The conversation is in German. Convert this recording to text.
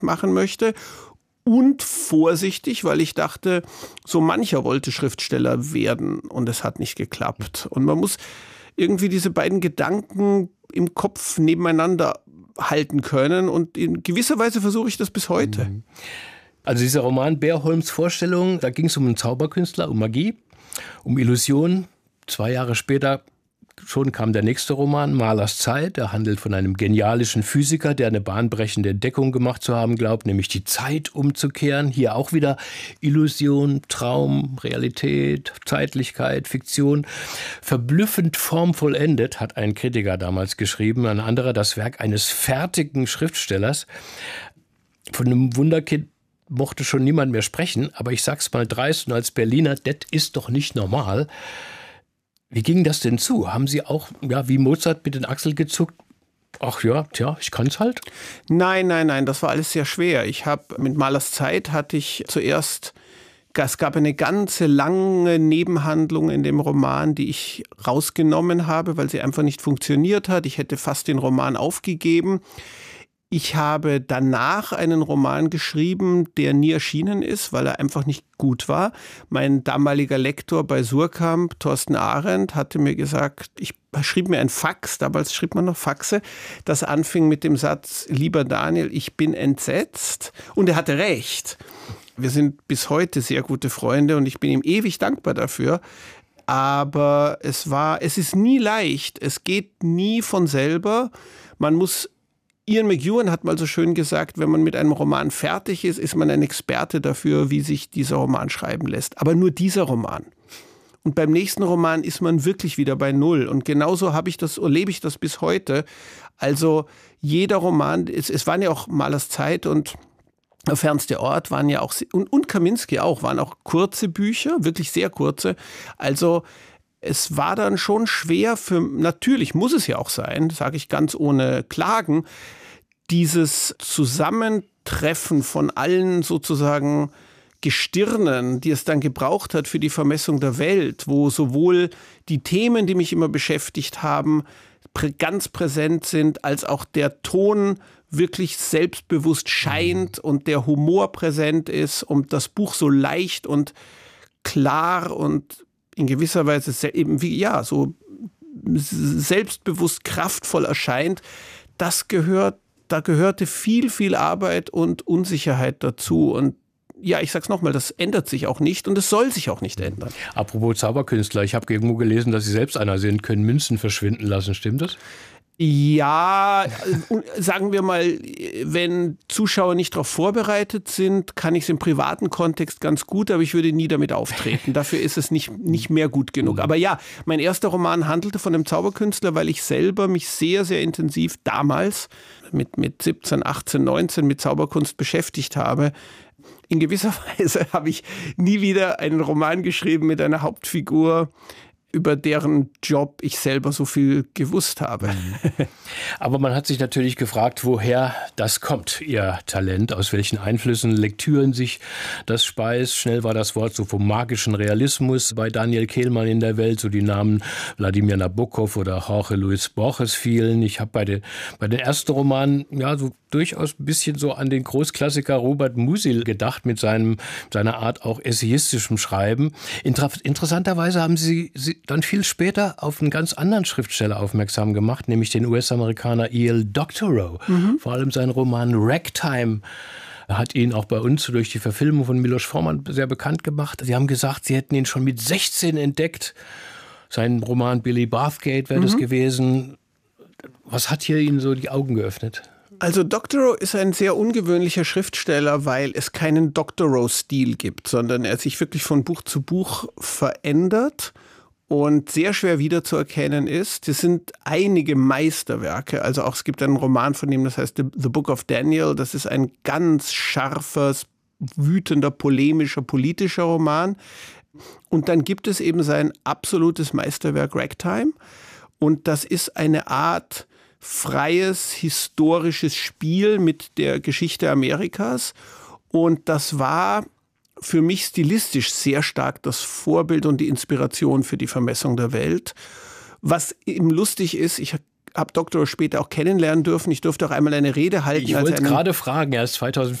machen möchte. Und vorsichtig, weil ich dachte, so mancher wollte Schriftsteller werden und es hat nicht geklappt. Und man muss irgendwie diese beiden Gedanken im Kopf nebeneinander halten können und in gewisser Weise versuche ich das bis heute. Also dieser Roman Beerholms Vorstellung, da ging es um einen Zauberkünstler, um Magie, um Illusionen. 2 Jahre später schon kam der nächste Roman, Malers Zeit. Der handelt von einem genialischen Physiker, der eine bahnbrechende Entdeckung gemacht zu haben glaubt, nämlich die Zeit umzukehren. Hier auch wieder Illusion, Traum, Realität, Zeitlichkeit, Fiktion. Verblüffend formvollendet, hat ein Kritiker damals geschrieben. Ein anderer, das Werk eines fertigen Schriftstellers. Von einem Wunderkind mochte schon niemand mehr sprechen. Aber ich sag's mal dreist und als Berliner, das ist doch nicht normal. Wie ging das denn zu? Haben Sie auch, ja, wie Mozart mit den Achseln gezuckt? Ach ja, tja, ich kann's halt. Nein, das war alles sehr schwer. Mit Malers Zeit hatte ich zuerst, es gab eine ganze lange Nebenhandlung in dem Roman, die ich rausgenommen habe, weil sie einfach nicht funktioniert hat. Ich hätte fast den Roman aufgegeben. Ich habe danach einen Roman geschrieben, der nie erschienen ist, weil er einfach nicht gut war. Mein damaliger Lektor bei Suhrkamp, Thorsten Arendt, hatte mir gesagt, ich schrieb mir ein Fax, damals schrieb man noch Faxe, das anfing mit dem Satz, lieber Daniel, ich bin entsetzt. Und er hatte recht. Wir sind bis heute sehr gute Freunde und ich bin ihm ewig dankbar dafür. Aber es ist nie leicht, es geht nie von selber. Ian McEwan hat mal so schön gesagt, wenn man mit einem Roman fertig ist, ist man ein Experte dafür, wie sich dieser Roman schreiben lässt. Aber nur dieser Roman. Und beim nächsten Roman ist man wirklich wieder bei Null. Und genauso erlebe ich das bis heute. Also jeder Roman, es waren ja auch Malers Zeit und Fernster Ort waren ja auch, und Kaminski auch, waren auch kurze Bücher, wirklich sehr kurze. Also es war dann schon schwer natürlich muss es ja auch sein, sage ich ganz ohne Klagen, dieses Zusammentreffen von allen sozusagen Gestirnen, die es dann gebraucht hat für die Vermessung der Welt, wo sowohl die Themen, die mich immer beschäftigt haben, ganz präsent sind, als auch der Ton wirklich selbstbewusst scheint und der Humor präsent ist und das Buch so leicht und klar und in gewisser Weise so selbstbewusst kraftvoll erscheint, da gehörte viel, viel Arbeit und Unsicherheit dazu. Und ja, ich sag's nochmal, das ändert sich auch nicht und es soll sich auch nicht ändern. Apropos Zauberkünstler, ich habe irgendwo gelesen, dass Sie selbst einer sind, können Münzen verschwinden lassen, stimmt das? Ja, sagen wir mal, wenn Zuschauer nicht darauf vorbereitet sind, kann ich es im privaten Kontext ganz gut, aber ich würde nie damit auftreten. Dafür ist es nicht mehr gut genug. Aber ja, mein erster Roman handelte von einem Zauberkünstler, weil ich selber mich sehr, sehr intensiv damals mit 17, 18, 19 mit Zauberkunst beschäftigt habe. In gewisser Weise habe ich nie wieder einen Roman geschrieben mit einer Hauptfigur, über deren Job ich selber so viel gewusst habe. Aber man hat sich natürlich gefragt, woher das kommt, Ihr Talent, aus welchen Einflüssen, Lektüren sich das speist. Schnell war das Wort so vom magischen Realismus bei Daniel Kehlmann in der Welt, so die Namen Wladimir Nabokov oder Jorge Luis Borges fielen. Ich habe bei den ersten Romanen ja so durchaus ein bisschen so an den Großklassiker Robert Musil gedacht mit seiner Art auch essayistischem Schreiben. Interessanterweise haben Sie dann viel später auf einen ganz anderen Schriftsteller aufmerksam gemacht, nämlich den US-Amerikaner E.L. Doctorow. Vor allem sein Roman Ragtime hat ihn auch bei uns durch die Verfilmung von Milos Forman sehr bekannt gemacht. Sie haben gesagt, Sie hätten ihn schon mit 16 entdeckt. Sein Roman Billy Bathgate wäre das gewesen. Was hat hier Ihnen so die Augen geöffnet? Also Doctorow ist ein sehr ungewöhnlicher Schriftsteller, weil es keinen Doctorow-Stil gibt, sondern er sich wirklich von Buch zu Buch verändert und sehr schwer wiederzuerkennen ist. Es sind einige Meisterwerke, also auch es gibt einen Roman von ihm, das heißt The Book of Daniel, das ist ein ganz scharfer, wütender, polemischer, politischer Roman. Und dann gibt es eben sein absolutes Meisterwerk Ragtime und das ist eine Art freies, historisches Spiel mit der Geschichte Amerikas und das war für mich stilistisch sehr stark das Vorbild und die Inspiration für die Vermessung der Welt. Was eben lustig ist, ich habe Dr. später auch kennenlernen dürfen. Ich durfte auch einmal eine Rede halten. Ich wollte gerade fragen, er ist 2004